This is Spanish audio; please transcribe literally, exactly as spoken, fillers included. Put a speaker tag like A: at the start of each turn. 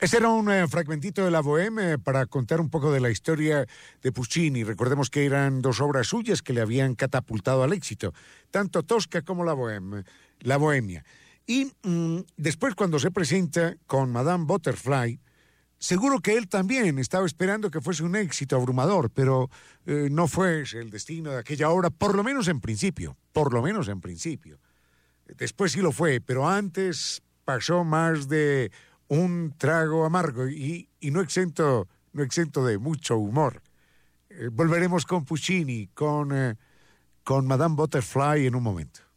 A: Este era un eh, fragmentito de la Bohème eh, para contar un poco de la historia de Puccini. Recordemos que eran dos obras suyas que le habían catapultado al éxito, tanto Tosca como la Bohème, la Bohemia. Y mmm, después, cuando se presenta con Madame Butterfly, seguro que él también estaba esperando que fuese un éxito abrumador, pero eh, no fue el destino de aquella obra, por lo menos en principio, por lo menos en principio. Después sí lo fue, pero antes pasó más de un trago amargo y, y no exento, no exento de mucho humor. Eh, volveremos con Puccini, con, eh, con Madame Butterfly en un momento.